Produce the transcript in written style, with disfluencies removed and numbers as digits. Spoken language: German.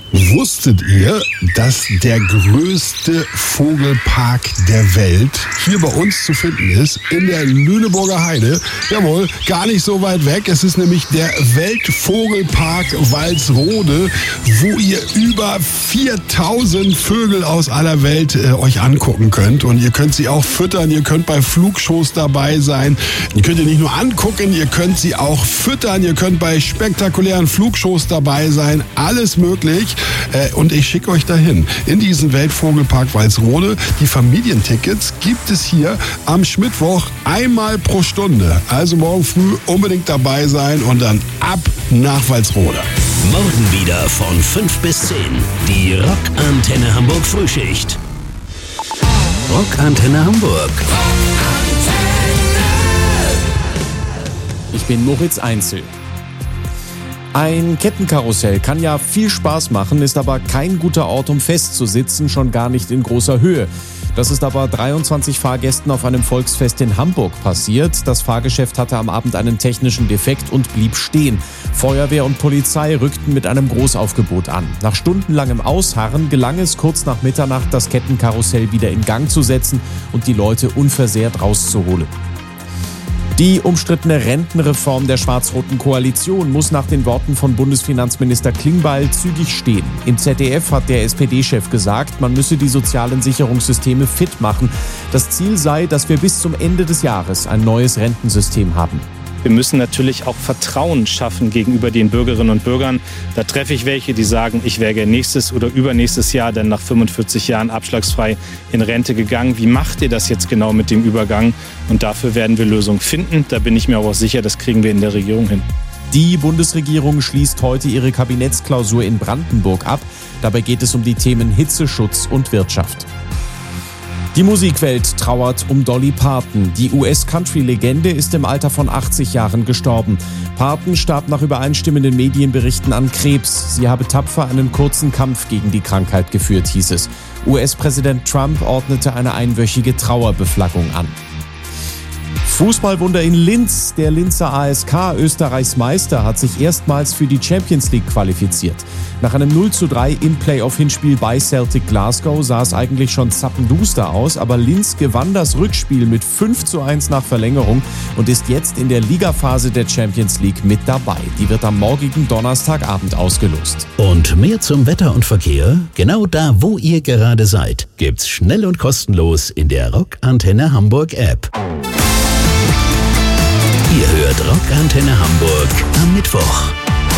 Wusstet ihr, dass der größte Vogelpark der Welt hier bei uns zu finden ist, in der Lüneburger Heide? Jawohl, gar nicht so weit weg. Es ist nämlich der Weltvogelpark Walsrode, wo ihr über 4000 Vögel aus aller Welt euch angucken könnt. Und ihr könnt sie auch füttern, ihr könnt bei Flugshows dabei sein. Ihr könnt ihr nicht nur angucken, ihr könnt sie auch füttern, ihr könnt bei spektakulären Flugshows dabei sein. Alles möglich. Und ich schicke euch dahin, in diesen Weltvogelpark Walsrode. Die Familientickets gibt es hier am Schmittwoch einmal pro Stunde. Also morgen früh unbedingt dabei sein und dann ab nach Walsrode. Morgen wieder von 5 bis 10. Die Rockantenne Hamburg Frühschicht. Rockantenne Hamburg. Ich bin Moritz Einzel. Ein Kettenkarussell kann ja viel Spaß machen, ist aber kein guter Ort, um festzusitzen, schon gar nicht in großer Höhe. Das ist aber 23 Fahrgästen auf einem Volksfest in Hamburg passiert. Das Fahrgeschäft hatte am Abend einen technischen Defekt und blieb stehen. Feuerwehr und Polizei rückten mit einem Großaufgebot an. Nach stundenlangem Ausharren gelang es kurz nach Mitternacht, das Kettenkarussell wieder in Gang zu setzen und die Leute unversehrt rauszuholen. Die umstrittene Rentenreform der schwarz-roten Koalition muss nach den Worten von Bundesfinanzminister Klingbeil zügig stehen. Im ZDF hat der SPD-Chef gesagt, man müsse die sozialen Sicherungssysteme fit machen. Das Ziel sei, dass wir bis zum Ende des Jahres ein neues Rentensystem haben. Wir müssen natürlich auch Vertrauen schaffen gegenüber den Bürgerinnen und Bürgern. Da treffe ich welche, die sagen, ich wäre nächstes oder übernächstes Jahr dann nach 45 Jahren abschlagsfrei in Rente gegangen. Wie macht ihr das jetzt genau mit dem Übergang? Und dafür werden wir Lösungen finden. Da bin ich mir auch sicher, das kriegen wir in der Regierung hin. Die Bundesregierung schließt heute ihre Kabinettsklausur in Brandenburg ab. Dabei geht es um die Themen Hitzeschutz und Wirtschaft. Die Musikwelt trauert um Dolly Parton. Die US-Country-Legende ist im Alter von 80 Jahren gestorben. Parton starb nach übereinstimmenden Medienberichten an Krebs. Sie habe tapfer einen kurzen Kampf gegen die Krankheit geführt, hieß es. US-Präsident Trump ordnete eine einwöchige Trauerbeflaggung an. Fußballwunder in Linz. Der Linzer ASK, Österreichs Meister, hat sich erstmals für die Champions League qualifiziert. Nach einem 0:3 im Playoff-Hinspiel bei Celtic Glasgow sah es eigentlich schon zappenduster aus, aber Linz gewann das Rückspiel mit 5:1 nach Verlängerung und ist jetzt in der Ligaphase der Champions League mit dabei. Die wird am morgigen Donnerstagabend ausgelost. Und mehr zum Wetter und Verkehr? Genau da, wo ihr gerade seid, gibt's schnell und kostenlos in der Rockantenne Hamburg App. Ihr hört Rockantenne Hamburg am Mittwoch.